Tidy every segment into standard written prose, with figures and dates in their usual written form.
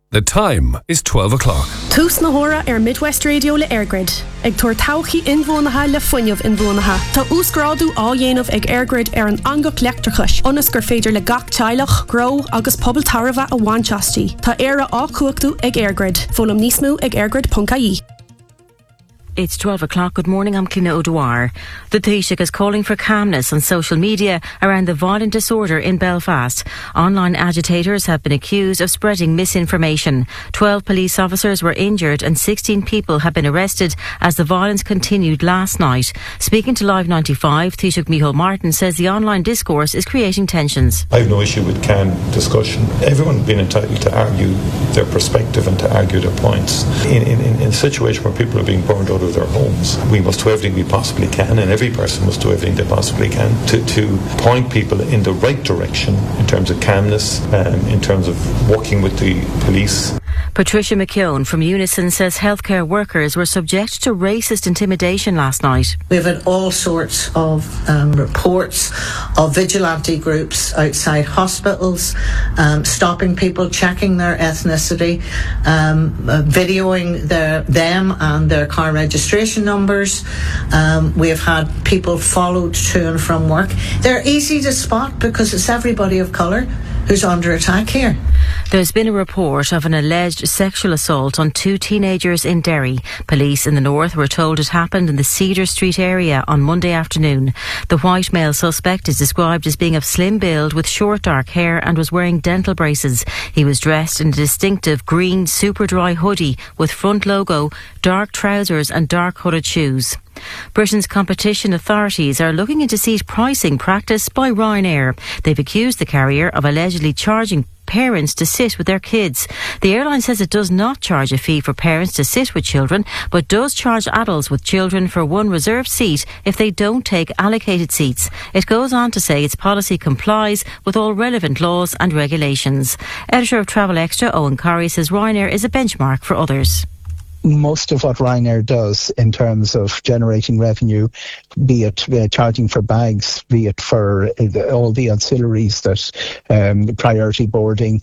The time is 12 o'clock. Tús na hora Midwest Radio le Airgrid. Ag tuair tauchaí inmhónatha le fuinneamh inmhónatha. Tá úsgrádu á dhéanamh ag Airgrid an angach leachtrachais. Onas gur féidir le gach teilech, gró agus pobl tarbha a bhainteastí. Tá éire á cuachtú ag Airgrid. Fólam níos mó ag airgrid.ie. It's 12 o'clock. Good morning, I'm Cliona O'Dwyer. The Taoiseach is calling for calmness on social media around the violent disorder in Belfast. Online agitators have been accused of spreading misinformation. 12 police officers were injured and 16 people have been arrested as the violence continued last night. Speaking to Live 95, Taoiseach Micheál Martin says the online discourse is creating tensions. I have no issue with calm discussion. Everyone being entitled to argue their perspective and to argue their points. In a situation where people are being burned out of their homes, we must do everything we possibly can, and every person must do everything they possibly can to point people in the right direction in terms of calmness, in terms of working with the police. Patricia McKeown from Unison says healthcare workers were subject to racist intimidation last night. We've had all sorts of reports of vigilante groups outside hospitals, stopping people, checking their ethnicity, videoing them and their car registration numbers. We have had people followed to and from work. They're easy to spot because it's everybody of colour who's under attack here. There's been a report of an alleged sexual assault on 2 teenagers in Derry. Police in the north were told it happened in the Cedar Street area on Monday afternoon. The white male suspect is described as being of slim build with short dark hair and was wearing dental braces. He was dressed in a distinctive green super dry hoodie with front logo, dark trousers and dark hooded shoes. Britain's competition authorities are looking into seat pricing practice by Ryanair. They've accused the carrier of allegedly charging parents to sit with their kids. The airline says it does not charge a fee for parents to sit with children, but does charge adults with children for one reserved seat if they don't take allocated seats. It goes on to say its policy complies with all relevant laws and regulations. Editor of Travel Extra, Owen Corrie, says Ryanair is a benchmark for others. Most of what Ryanair does in terms of generating revenue, be it charging for bags, be it for all the ancillaries that priority boarding,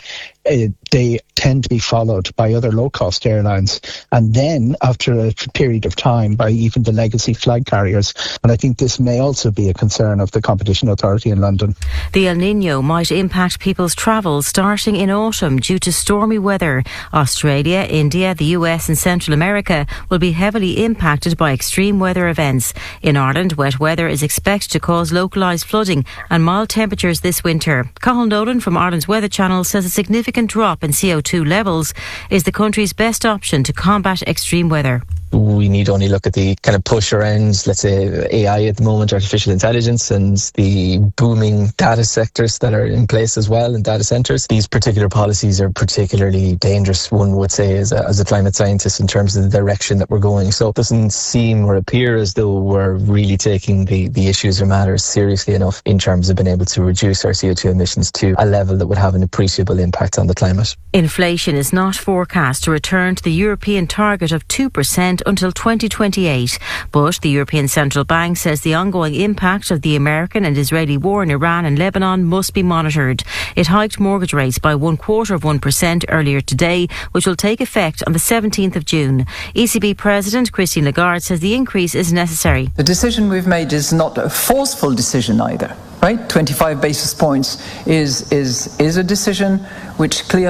they tend to be followed by other low-cost airlines, and then after a period of time by even the legacy flag carriers. And I think this may also be a concern of the Competition Authority in London. The El Niño might impact people's travel starting in autumn due to stormy weather. Australia, India, the US and Central America will be heavily impacted by extreme weather events. In Ireland, wet weather is expected to cause localised flooding and mild temperatures this winter. Cathal Nolan from Ireland's Weather Channel says a significant drop in CO2 levels is the country's best option to combat extreme weather. We need only look at the kind of push around, let's say, AI at the moment, artificial intelligence, and the booming data sectors that are in place as well in data centres. These particular policies are particularly dangerous, one would say, as a climate scientist, in terms of the direction that we're going. So it doesn't seem or appear as though we're really taking the issues or matters seriously enough in terms of being able to reduce our CO2 emissions to a level that would have an appreciable impact on the climate. Inflation is not forecast to return to the European target of 2% until 2028. But the European Central Bank says the ongoing impact of the American and Israeli war in Iran and Lebanon must be monitored. It hiked mortgage rates by 0.25% earlier today, which will take effect on the 17th of June. ECB President Christine Lagarde says the increase is necessary. The decision we've made is not a forceful decision either. Right? 25 basis points is a decision which clearly